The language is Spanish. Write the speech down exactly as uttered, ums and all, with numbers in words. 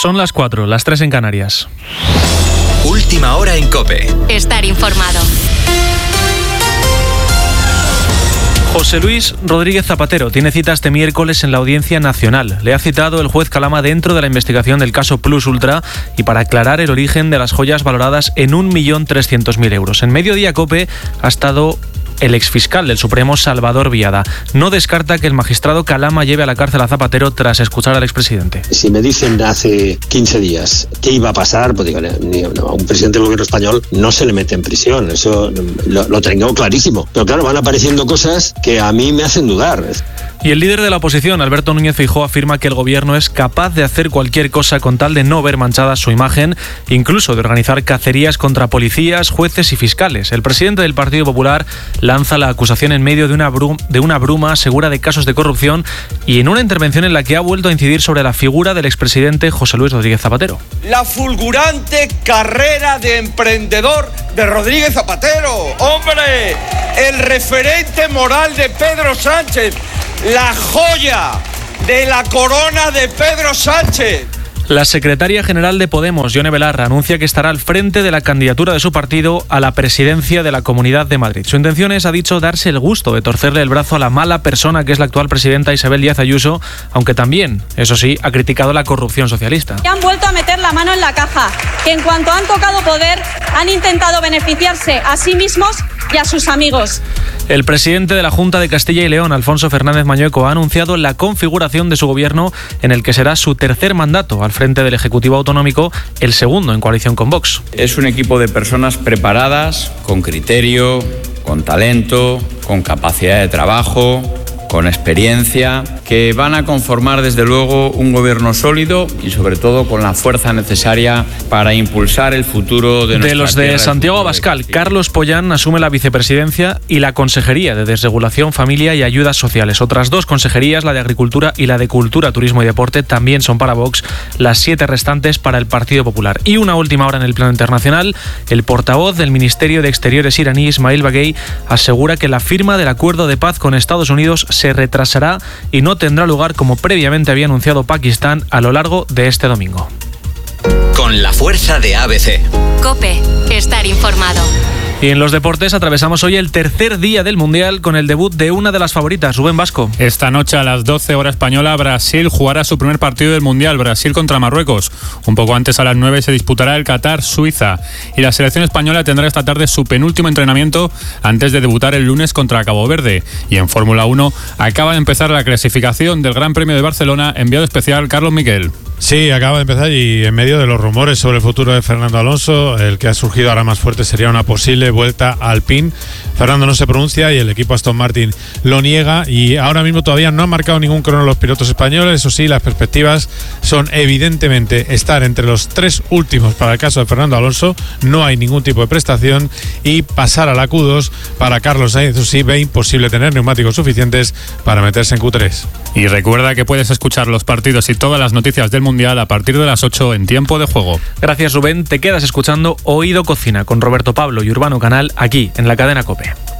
Son las cuatro, las tres en Canarias. Última hora en COPE. Estar informado. José Luis Rodríguez Zapatero tiene cita este miércoles en la Audiencia Nacional. Le ha citado el juez Calama dentro de la investigación del caso Plus Ultra y para aclarar el origen de las joyas valoradas en un millón trescientos mil euros. En Mediodía COPE ha estado el exfiscal del Supremo, Salvador Viada. No descarta que el magistrado Calama lleve a la cárcel a Zapatero tras escuchar al expresidente. Si me dicen hace quince días qué iba a pasar, pues digo, ni, no, a un presidente del gobierno español no se le mete en prisión, eso lo, lo tengo clarísimo. Pero claro, van apareciendo cosas que a mí me hacen dudar. Y el líder de la oposición, Alberto Núñez Feijóo, afirma que el gobierno es capaz de hacer cualquier cosa con tal de no ver manchada su imagen, incluso de organizar cacerías contra policías, jueces y fiscales. El presidente del Partido Popular lanza la acusación en medio de una, brum- de una bruma segura de casos de corrupción y en una intervención en la que ha vuelto a incidir sobre la figura del expresidente José Luis Rodríguez Zapatero. La fulgurante carrera de emprendedor de Rodríguez Zapatero. ¡Hombre! El referente moral de Pedro Sánchez. La joya de la corona de Pedro Sánchez. La secretaria general de Podemos, Yone Belarra, anuncia que estará al frente de la candidatura de su partido a la presidencia de la Comunidad de Madrid. Su intención es, ha dicho, darse el gusto de torcerle el brazo a la mala persona que es la actual presidenta Isabel Díaz Ayuso, aunque también, eso sí, ha criticado la corrupción socialista. Y han vuelto a meter la mano en la caja, que en cuanto han tocado poder han intentado beneficiarse a sí mismos y a sus amigos. El presidente de la Junta de Castilla y León, Alfonso Fernández Mañueco, ha anunciado la configuración de su gobierno en el que será su tercer mandato al frente del Ejecutivo Autonómico, el segundo en coalición con Vox. Es un equipo de personas preparadas, con criterio, con talento, con capacidad de trabajo, con experiencia, que van a conformar desde luego un gobierno sólido y sobre todo con la fuerza necesaria para impulsar el futuro de nuestra De los de tierra, Santiago el futuro Abascal, de Castilla. Carlos Pollán asume la vicepresidencia y la Consejería de Desregulación, Familia y Ayudas Sociales. Otras dos consejerías, la de Agricultura y la de Cultura, Turismo y Deporte, también son para Vox, las siete restantes para el Partido Popular. Y una última hora en el plano internacional, el portavoz del Ministerio de Exteriores iraní, Ismail Baghei, asegura que la firma del acuerdo de paz con Estados Unidos se retrasará y no tendrá lugar como previamente había anunciado Pakistán a lo largo de este domingo. Con la fuerza de A B C. COPE. Estar informado. Y en los deportes atravesamos hoy el tercer día del Mundial con el debut de una de las favoritas, Rubén Vasco. Esta noche a las doce hora española, Brasil jugará su primer partido del Mundial, Brasil contra Marruecos. Un poco antes, a las nueve, se disputará el Qatar-Suiza. Y la selección española tendrá esta tarde su penúltimo entrenamiento antes de debutar el lunes contra Cabo Verde. Y en Fórmula uno acaba de empezar la clasificación del Gran Premio de Barcelona, enviado especial Carlos Miquel. Sí, acaba de empezar y en medio de los rumores sobre el futuro de Fernando Alonso, el que ha surgido ahora más fuerte sería una posible vuelta a Alpine. Fernando no se pronuncia y el equipo Aston Martin lo niega y ahora mismo todavía no han marcado ningún crono los pilotos españoles. Eso sí, las perspectivas son evidentemente estar entre los tres últimos para el caso de Fernando Alonso. No hay ningún tipo de prestación y pasar a la Q dos para Carlos Sainz. Eso sí, ve imposible tener neumáticos suficientes para meterse en Q tres. Y recuerda que puedes escuchar los partidos y todas las noticias del Mundial a partir de las ocho en Tiempo de Juego. Gracias, Rubén. Te quedas escuchando Oído Cocina con Roberto Pablo y Urbano Canal aquí en la cadena COPE.